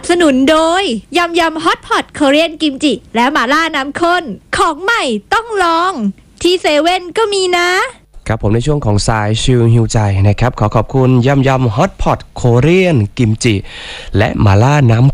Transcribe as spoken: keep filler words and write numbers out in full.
สนุนโดยยำยำฮอตพอตคอเรียนกิมจิและหม่าล่าน้ำข้นของใหม่ต้องลองที่เซเว่นก็มีนะครับผมในช่วงของสายชิลฮิวใจนะครับขอขอบคุณยำยำฮอตพอตโคเรียนกิมจิและหม่าล่าน้ำ